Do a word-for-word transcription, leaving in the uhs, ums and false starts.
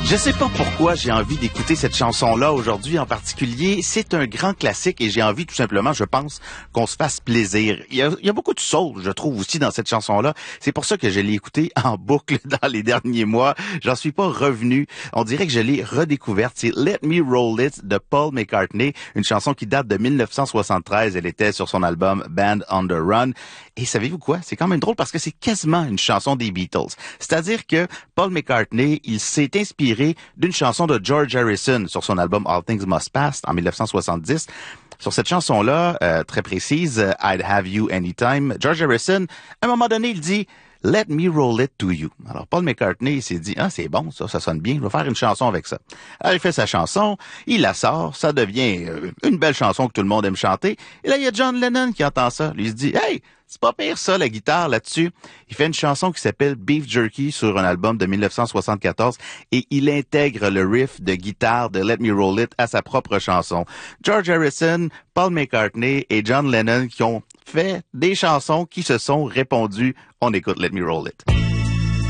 Je sais pas pourquoi j'ai envie d'écouter cette chanson-là aujourd'hui en particulier. C'est un grand classique et j'ai envie tout simplement, je pense, qu'on se fasse plaisir. Il y a, il y a beaucoup de soul, je trouve, aussi dans cette chanson-là. C'est pour ça que je l'ai écoutée en boucle dans les derniers mois. J'en suis pas revenu. On dirait que je l'ai redécouverte. C'est Let Me Roll It de Paul McCartney, une chanson qui date de mille neuf cent soixante-treize. Elle était sur son album Band on the Run. Et savez-vous quoi? C'est quand même drôle parce que c'est quasiment une chanson des Beatles. C'est-à-dire que Paul McCartney, il s'est inspiré d'une chanson de George Harrison sur son album All Things Must Pass en mille neuf cent soixante-dix. Sur cette chanson-là, euh, très précise, I'd Have You Anytime, George Harrison, à un moment donné, il dit « Let me roll it to you ». Alors, Paul McCartney, il s'est dit « Ah, c'est bon, ça, ça sonne bien, je vais faire une chanson avec ça ». Alors, il fait sa chanson, il la sort, ça devient euh, une belle chanson que tout le monde aime chanter. Et là, il y a John Lennon qui entend ça. Lui, il se dit « Hey, c'est pas pire ça, la guitare là-dessus ». Il fait une chanson qui s'appelle Beef Jerky sur un album de mille neuf cent soixante-quatorze et il intègre le riff de guitare de Let Me Roll It à sa propre chanson. George Harrison, Paul McCartney et John Lennon qui ont fait des chansons qui se sont répondues. On écoute Let Me Roll It.